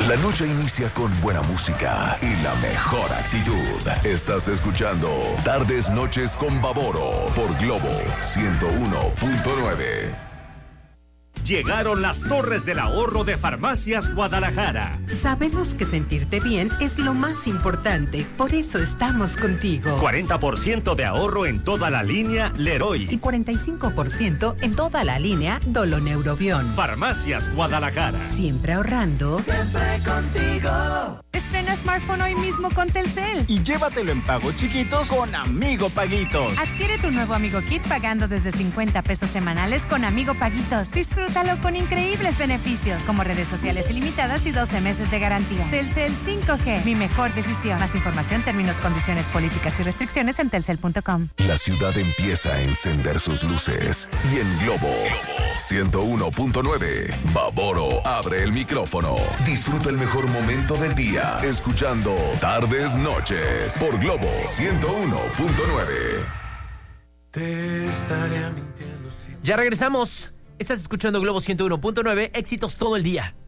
La noche inicia con buena música y la mejor actitud. Estás escuchando Tardes Noches con Baboro por Globo 101.9. Llegaron las Torres del Ahorro de Farmacias Guadalajara. Sabemos que sentirte bien es lo más importante, por eso estamos contigo. 40% de ahorro en toda la línea Leroy. Y 45% en toda la línea Doloneurobión. Farmacias Guadalajara. Siempre ahorrando. Siempre contigo. Estrena smartphone hoy mismo con Telcel. Y llévatelo en pagos chiquitos con Amigo Paguitos. Adquiere tu nuevo Amigo Kit pagando desde 50 pesos semanales con Amigo Paguitos. Disfrútalo con increíbles beneficios, como redes sociales ilimitadas y 12 meses de garantía. Telcel 5G, mi mejor decisión. Más información, términos, condiciones, políticas y restricciones en telcel.com. La ciudad empieza a encender sus luces y en Globo 101.9, Baboro abre el micrófono. Disfruta el mejor momento del día escuchando Tardes Noches por Globo 101.9. Te estaría mintiendo si... Ya regresamos. Estás escuchando Globo 101.9, éxitos todo el día.